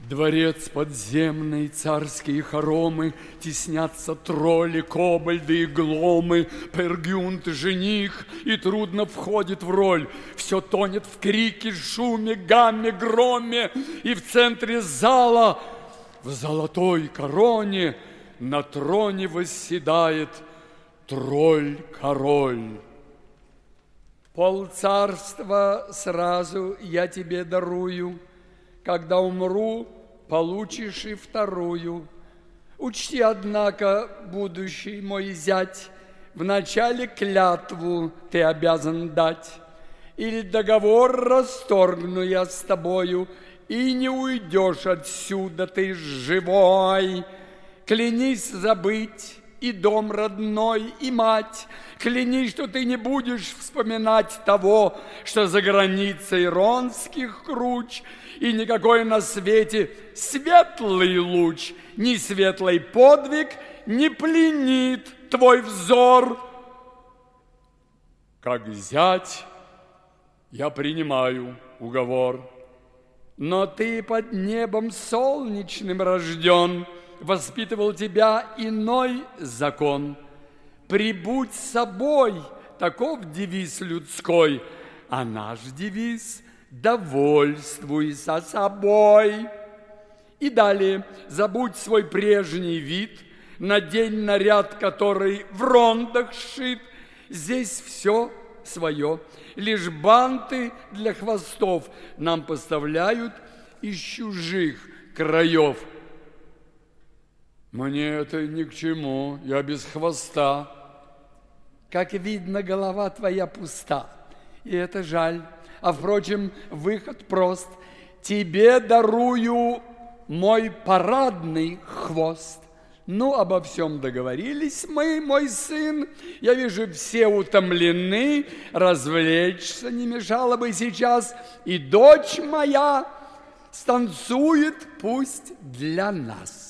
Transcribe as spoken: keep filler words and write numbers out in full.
Дворец подземный, царские хоромы, теснятся тролли, кобальды и гломы, Пергюнт, жених, и трудно входит в роль. Все тонет в крике, шуме, гамме, громе, и в центре зала, в золотой короне, на троне восседает тролль-король. Полцарства сразу я тебе дарую, когда умру, получишь и вторую. Учти, однако, будущий мой зять, вначале клятву ты обязан дать, или договор расторгну я с тобою, и не уйдешь отсюда ты живой. Клянись забыть и дом родной, и мать. Клянись, что ты не будешь вспоминать того, что за границей ронских круч, и никакой на свете светлый луч, ни светлый подвиг не пленит твой взор. Как зять я принимаю уговор, но ты под небом солнечным рожден, воспитывал тебя иной закон. Прибудь с собой, таков девиз людской, а наш девиз — довольствуйся собой. И далее забудь свой прежний вид, надень наряд, который в рондах сшит. Здесь все свое, лишь банты для хвостов нам поставляют из чужих краев. Мне это ни к чему, я без хвоста. Как видно, голова твоя пуста, и это жаль. А, впрочем, выход прост. Тебе дарую мой парадный хвост. Ну, обо всем договорились мы, мой сын. Я вижу, все утомлены. Развлечься не мешало бы сейчас. И дочь моя станцует пусть для нас.